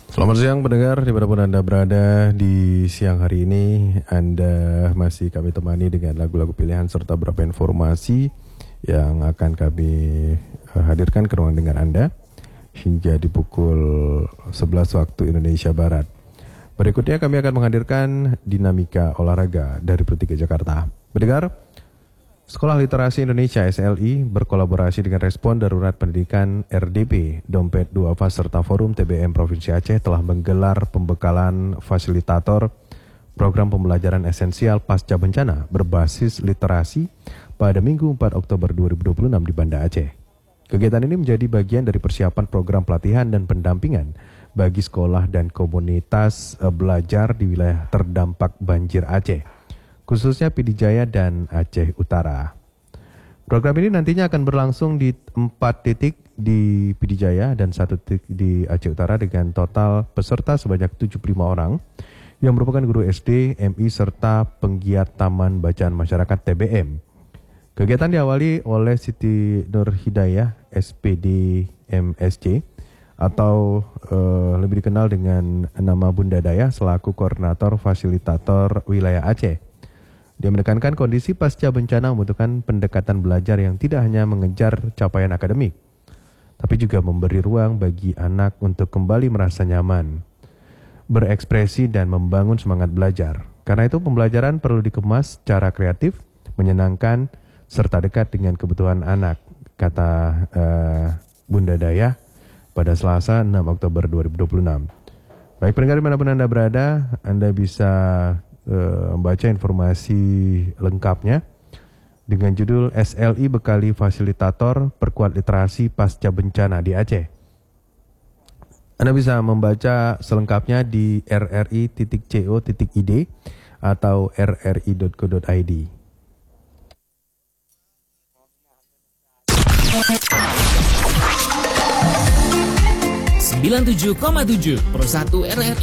Selamat siang pendengar, dimanapun Anda berada di siang hari ini. Anda masih kami temani dengan lagu-lagu pilihan serta beberapa informasi yang akan kami hadirkan ke ruang dengar Anda hingga di pukul 11 waktu Indonesia Barat. Berikutnya kami akan menghadirkan dinamika olahraga dari Pro3 Jakarta. Pendengar, Sekolah Literasi Indonesia SLI berkolaborasi dengan Respon Darurat Pendidikan RDP, Dompet Duafa serta Forum TBM Provinsi Aceh telah menggelar pembekalan fasilitator program pembelajaran esensial pasca bencana berbasis literasi pada Minggu 4 Oktober 2026 di Banda Aceh. Kegiatan ini menjadi bagian dari persiapan program pelatihan dan pendampingan bagi sekolah dan komunitas belajar di wilayah terdampak banjir Aceh, khususnya Pidi Jaya dan Aceh Utara. Program ini nantinya akan berlangsung di 4 titik di Pidi Jaya dan 1 titik di Aceh Utara dengan total peserta sebanyak 75 orang yang merupakan guru SD, MI, serta penggiat Taman Bacaan Masyarakat TBM. Kegiatan diawali oleh Siti Nur Hidayah, SPD MSC, atau lebih dikenal dengan nama Bunda Daya selaku Koordinator Fasilitator Wilayah Aceh. Dia menekankan kondisi pasca bencana membutuhkan pendekatan belajar yang tidak hanya mengejar capaian akademik, tapi juga memberi ruang bagi anak untuk kembali merasa nyaman, berekspresi dan membangun semangat belajar. Karena itu pembelajaran perlu dikemas secara kreatif, menyenangkan, serta dekat dengan kebutuhan anak, kata Bunda Daya pada Selasa 6 Oktober 2026. Baik pendengar dimanapun Anda berada, Anda bisa membaca informasi lengkapnya dengan judul SLI Bekali Fasilitator Perkuat Literasi Pasca Bencana di Aceh. Anda bisa membaca selengkapnya di rri.co.id atau rri.co.id. (97,7) Pro 1 RRI